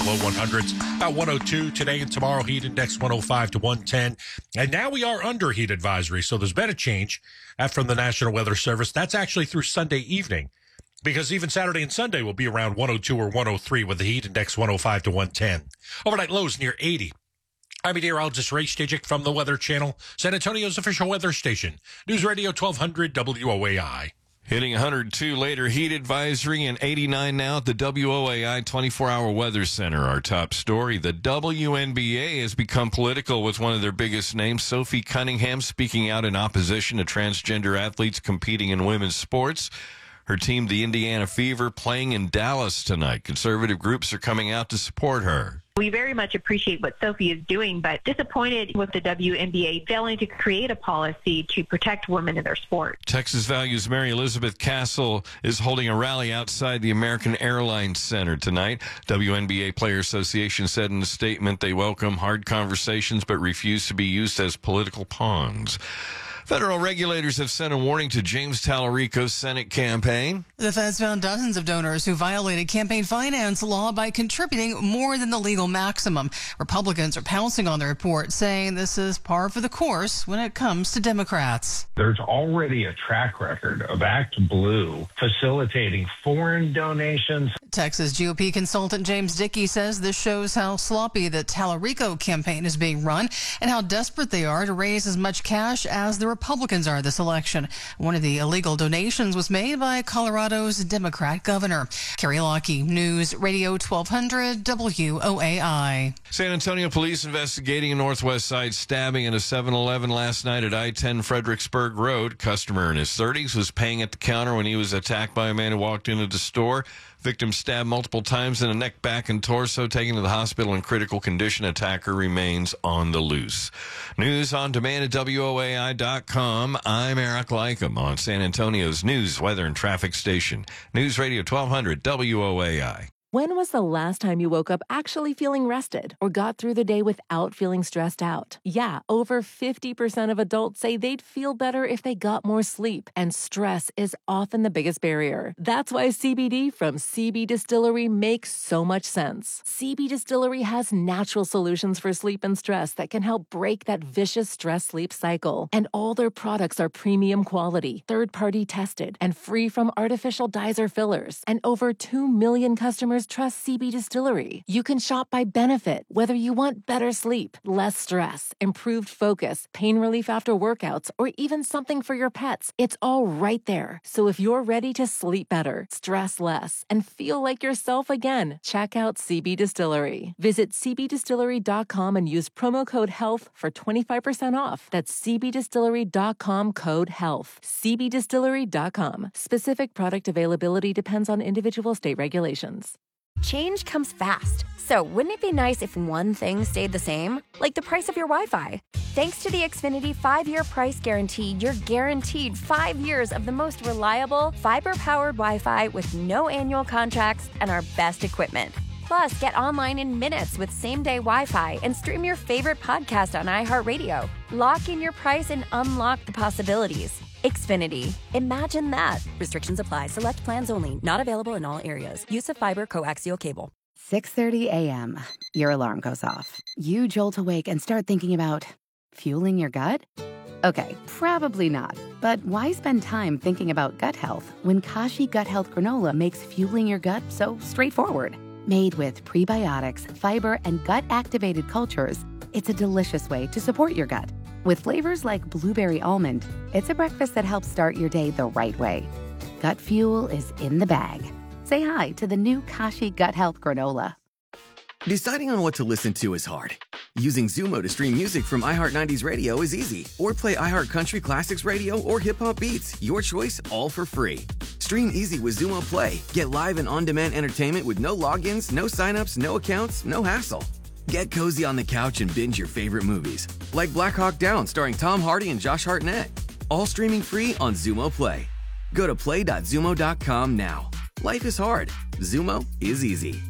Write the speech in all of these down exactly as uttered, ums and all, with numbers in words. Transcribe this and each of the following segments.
Low one hundreds, about one oh two today and tomorrow. Heat index one oh five to one ten. And now we are under heat advisory. So there's been a change from the National Weather Service. That's actually through Sunday evening, because even Saturday and Sunday will be around one oh two or one oh three with the heat index one oh five to one ten. Overnight lows near eighty. I'm meteorologist Ray Stajic from the Weather Channel, San Antonio's official weather station. News Radio twelve hundred W O A I. Hitting one hundred two later, heat advisory, and eighty-nine now at the W O A I twenty-four hour Weather Center. Our top story, the W N B A has become political with one of their biggest names, Sophie Cunningham, speaking out in opposition to transgender athletes competing in women's sports. Her team, the Indiana Fever, playing in Dallas tonight. Conservative groups are coming out to support her. We very much appreciate what Sophie is doing, but disappointed with the W N B A failing to create a policy to protect women in their sport. Texas Value's Mary Elizabeth Castle is holding a rally outside the American Airlines Center tonight. W N B A Player Association said in a statement they welcome hard conversations but refuse to be used as political pawns. Federal regulators have sent a warning to James Tallarico's Senate campaign. The feds found dozens of donors who violated campaign finance law by contributing more than the legal maximum. Republicans are pouncing on the report, saying this is par for the course when it comes to Democrats. There's already a track record of Act Blue facilitating foreign donations. Texas G O P consultant James Dickey says this shows how sloppy the Tallarico campaign is being run and how desperate they are to raise as much cash as the Republicans are this election. One of the illegal donations was made by Colorado's Democrat governor. Carrie Lockie, News Radio twelve hundred W O A I. San Antonio police investigating a Northwest Side stabbing at a seven eleven last night at I ten Fredericksburg Road. Customer in his thirties was paying at the counter when he was attacked by a man who walked into the store. Victim stabbed multiple times in the neck, back, and torso, taken to the hospital in critical condition. Attacker remains on the loose. News on demand at W O A I dot com. I'm Eric Lycum on San Antonio's news, weather, and traffic station. News Radio twelve hundred W O A I. When was the last time you woke up actually feeling rested or got through the day without feeling stressed out? Yeah, over fifty percent of adults say they'd feel better if they got more sleep, and stress is often the biggest barrier. That's why C B D from C B Distillery makes so much sense. C B Distillery has natural solutions for sleep and stress that can help break that vicious stress-sleep cycle. And all their products are premium quality, third-party tested, and free from artificial dyes or fillers. And over two million customers trust C B Distillery. You can shop by benefit, whether you want better sleep, less stress, improved focus, pain relief after workouts, or even something for your pets. It's all right there. So if you're ready to sleep better, stress less, and feel like yourself again, check out C B Distillery. Visit C B distillery dot com and use promo code HEALTH for twenty-five percent off. That's C B distillery dot com code HEALTH. C B distillery dot com. Specific product availability depends on individual state regulations. Change comes fast, so wouldn't it be nice if one thing stayed the same? Like the price of your Wi-Fi. Thanks to the Xfinity five-year price guarantee, you're guaranteed five years of the most reliable, fiber-powered Wi-Fi with no annual contracts and our best equipment. Plus, get online in minutes with same-day Wi-Fi and stream your favorite podcast on iHeartRadio. Lock in your price and unlock the possibilities. Xfinity. Imagine that. Restrictions apply. Select plans only. Not available in all areas. Use of fiber coaxial cable. six thirty a.m. Your alarm goes off. You jolt awake and start thinking about fueling your gut? Okay, probably not. But why spend time thinking about gut health when Kashi Gut Health Granola makes fueling your gut so straightforward? Made with prebiotics, fiber, and gut-activated cultures, it's a delicious way to support your gut. With flavors like blueberry almond, it's a breakfast that helps start your day the right way. Gut fuel is in the bag. Say hi to the new Kashi Gut Health Granola. Deciding on what to listen to is hard. Using Zumo to stream music from iHeart nineties Radio is easy. Or play iHeart Country Classics Radio or Hip Hop Beats. Your choice, all for free. Stream easy with Zumo Play. Get live and on-demand entertainment with no logins, no signups, no accounts, no hassle. Get cozy on the couch and binge your favorite movies, like Black Hawk Down starring Tom Hardy and Josh Hartnett. All streaming free on Zumo Play. Go to play dot zumo dot com now. Life is hard. Zumo is easy.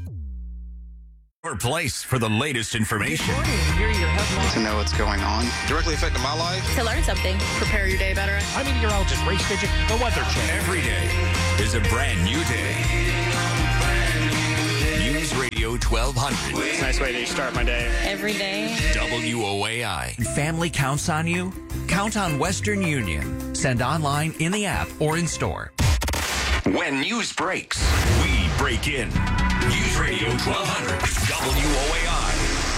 Our place for the latest information. To know what's going on. Directly affecting my life. To learn something. Prepare your day better. I'm meteorologist Ray Stajic, the Weather Channel. Every day is a brand new day. News Radio Radio twelve hundred. It's a nice way to start my day. Every day. W O A I. Family counts on you? Count on Western Union. Send online, in the app, or in store. When news breaks, we break in. News Radio twelve hundred. W O A I.